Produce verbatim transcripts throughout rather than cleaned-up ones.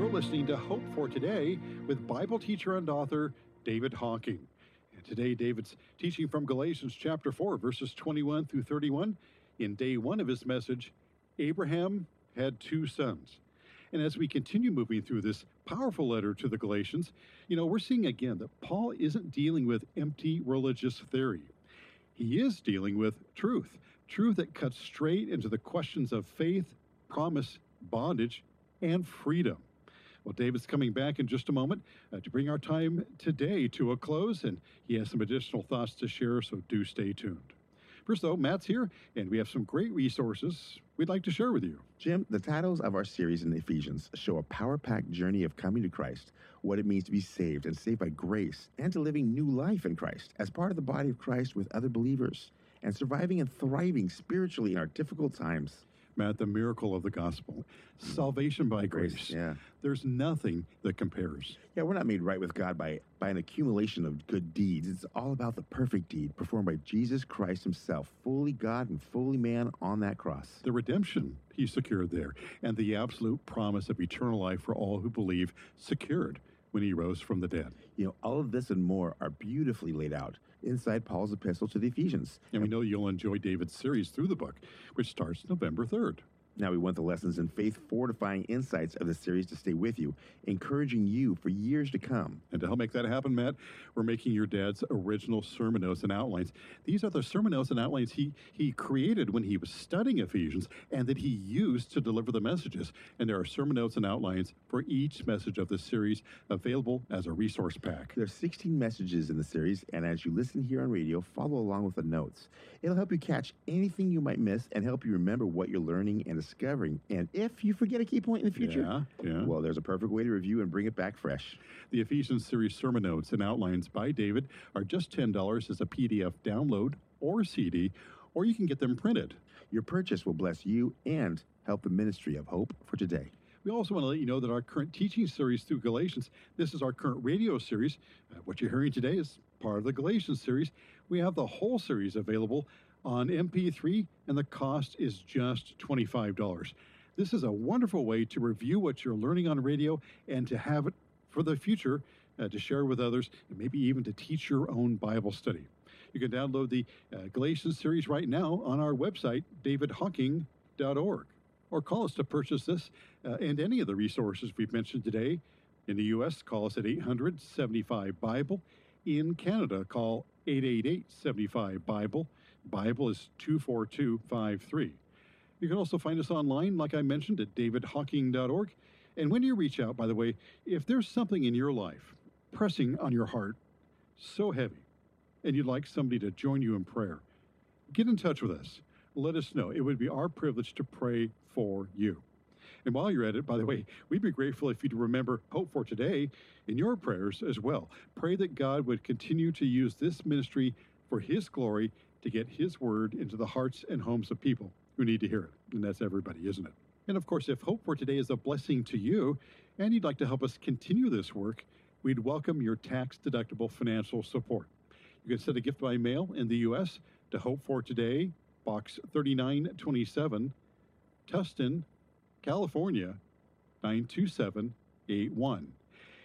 You're listening to Hope for Today with Bible teacher and author David Hocking. And today, David's teaching from Galatians chapter four, verses twenty-one through thirty-one. In day one of his message, Abraham had two sons. And as we continue moving through this powerful letter to the Galatians, you know, we're seeing again that Paul isn't dealing with empty religious theory. He is dealing with truth, truth that cuts straight into the questions of faith, promise, bondage, and freedom. Well, David's coming back in just a moment uh, to bring our time today to a close, and he has some additional thoughts to share, so do stay tuned. First, though, Matt's here, and we have some great resources we'd like to share with you. Jim, the titles of our series in Ephesians show a power-packed journey of coming to Christ, what it means to be saved and saved by grace, and to living new life in Christ as part of the body of Christ with other believers, and surviving and thriving spiritually in our difficult times. Matt, the miracle of the gospel, salvation by grace. Grace, yeah. There's nothing that compares. Yeah, we're not made right with God by, by an accumulation of good deeds. It's all about the perfect deed performed by Jesus Christ himself, fully God and fully man on that cross. The redemption he secured there, and the absolute promise of eternal life for all who believe, secured when he rose from the dead. You know, all of this and more are beautifully laid out inside Paul's epistle to the Ephesians. And we know you'll enjoy David's series through the book, which starts November third. Now, we want the lessons in faith fortifying insights of the series to stay with you, encouraging you for years to come. And to help make that happen, Matt, we're making your dad's original sermon notes and outlines. These are the sermon notes and outlines he, he created when he was studying Ephesians and that he used to deliver the messages. And there are sermon notes and outlines for each message of this series available as a resource pack. There are sixteen messages in the series, and as you listen here on radio, follow along with the notes. It'll help you catch anything you might miss and help you remember what you're learning and discovering. And if you forget a key point in the future, yeah, yeah. well, there's a perfect way to review and bring it back fresh. The Ephesians series sermon notes and outlines by David are just ten dollars as a P D F download or C D, or you can get them printed. Your purchase will bless you and help the ministry of Hope for Today. We also want to let you know that our current teaching series through Galatians, this is our current radio series. Uh, what you're hearing today is part of the Galatians series. We have the whole series available on M P three, and the cost is just twenty-five dollars. This is a wonderful way to review what you're learning on radio and to have it for the future uh, to share with others, and maybe even to teach your own Bible study. You can download the uh, Galatians series right now on our website, david hocking dot org, or call us to purchase this uh, and any of the resources we've mentioned today. In the U S, call us at eight hundred, seventy-five, Bible. In Canada, call eight eight eight, seven five, Bible. Bible is two four two five three. You can also find us online, like I mentioned, at david hocking dot org. And when you reach out, by the way, if there's something in your life pressing on your heart, so heavy, and you'd like somebody to join you in prayer, get in touch with us. Let us know. It would be our privilege to pray for you. And while you're at it, by the way, we'd be grateful if you'd remember Hope for Today in your prayers as well. Pray that God would continue to use this ministry for his glory to get his word into the hearts and homes of people who need to hear it. And that's everybody, isn't it? And of course, if Hope for Today is a blessing to you and you'd like to help us continue this work, we'd welcome your tax-deductible financial support. You can send a gift by mail in the U S to Hope for Today, Box thirty-nine twenty-seven, Tustin, California, nine two seven eight one.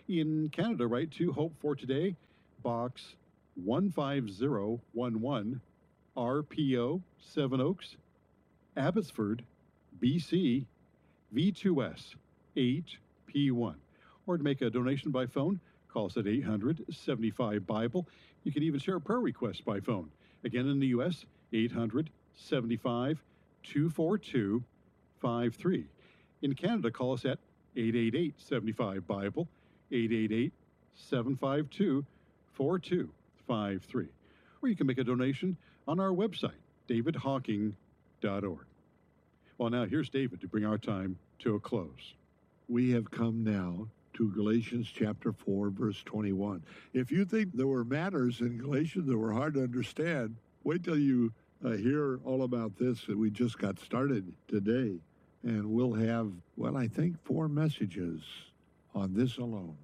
In Canada, write to Hope for Today, Box one five zero one one, R P O, Seven Oaks, Abbotsford, B C, V two S eight P one. Or to make a donation by phone, call us at eight hundred, seventy-five, Bible. You can even share a prayer request by phone. Again, in the U S, eight hundred, seventy-five, two four two five three. In Canada, call us at eight eight eight, seven five, Bible, eight eight eight, seven five two, four two five three. Or you can make a donation on our website, david hocking dot org. Well, now here's David to bring our time to a close. We have come now to Galatians chapter four, verse twenty-one. If you think there were matters in Galatians that were hard to understand, wait till you uh, hear all about this that we just got started today. And we'll have, well, I think four messages on this alone.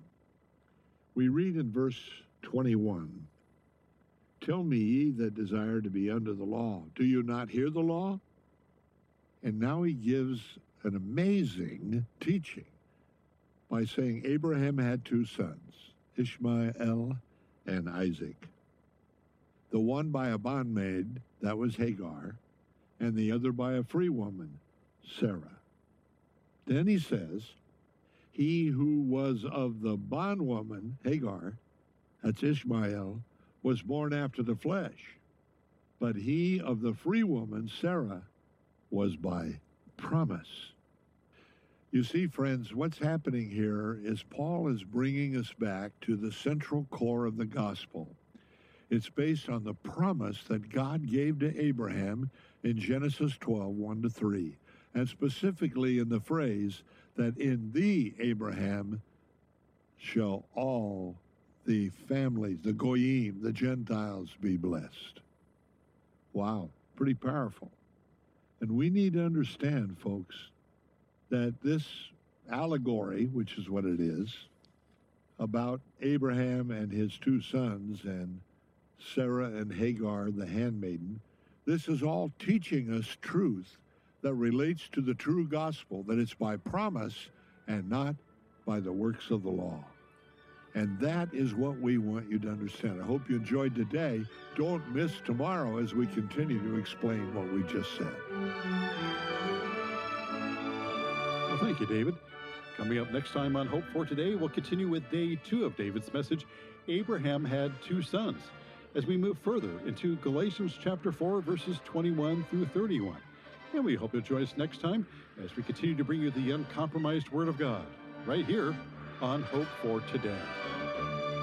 We read in verse twenty-one, "Tell me, ye that desire to be under the law, do you not hear the law?" And now he gives an amazing teaching. by saying Abraham had two sons, Ishmael and Isaac. The one by a bondmaid, that was Hagar, and the other by a free woman, Sarah. Then he says, he who was of the bondwoman, Hagar, that's Ishmael, was born after the flesh. But he of the free woman, Sarah, was by promise. You see, friends, what's happening here is Paul is bringing us back to the central core of the gospel. It's based on the promise that God gave to Abraham in Genesis twelve, one to three, and specifically in the phrase that in thee, Abraham, shall all the families, the Goyim, the Gentiles, be blessed. Wow, pretty powerful. And we need to understand, folks, that this allegory, which is what it is, about Abraham and his two sons and Sarah and Hagar, the handmaiden, this is all teaching us truth that relates to the true gospel, that it's by promise and not by the works of the law. And that is what we want you to understand. I hope you enjoyed today. Don't miss tomorrow as we continue to explain what we just said. Well, thank you, David. Coming up next time on Hope for Today, we'll continue with day two of David's message, Abraham had two sons, as we move further into Galatians chapter four, verses twenty-one through thirty-one. And we hope you'll join us next time as we continue to bring you the uncompromised Word of God, right here on Hope for Today.